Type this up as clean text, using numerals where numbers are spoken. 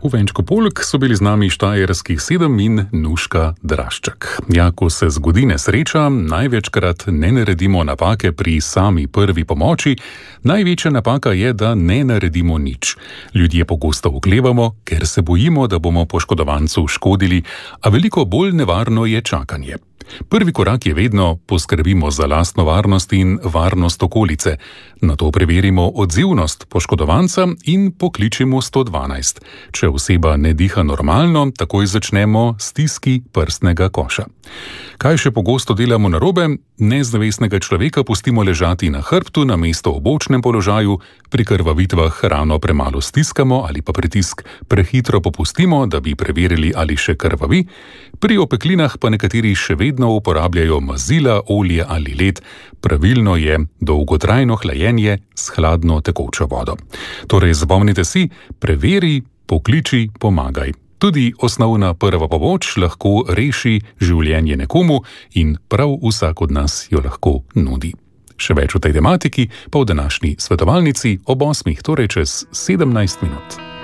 V venčku poleg so bili z nami Štajerskih 7 in Nuška Drašček. Ja, ko se zgodi nesreča, največkrat ne naredimo napake pri sami prvi pomoči. Največja napaka je, da ne naredimo nič. Ljudje pogosto oklevamo, ker se bojimo, da bomo poškodovancu škodili, a veliko bolj nevarno je čakanje. Prvi korak je vedno poskrbimo za lastno varnost in varnost okolice. Nato preverimo odzivnost poškodovanca in pokličimo 112. Če oseba ne diha normalno, takoj začnemo s stiski prstnega koša. Kaj še pogosto delamo narobe? Nezavestnega človeka pustimo ležati na hrbtu namesto v bočnem položaju, pri krvavitvah rano premalo stiskamo ali pa pritisk prehitro popustimo, da bi preverili, ali še krvavi. Pri opeklinah pa nekateri še vedno uporabljajo mazila, olje ali led. Pravilno je dolgotrajno hlajenje s hladno tekočo vodo. Torej zapomnite si, preveri, pokliči, pomagaj. Tudi osnovna prva pomoč lahko reši življenje nekomu in prav vsak od nas jo lahko nudi. Še več o tej tematiki pa v današnji svetovalnici ob 8, torej čez 17 minut.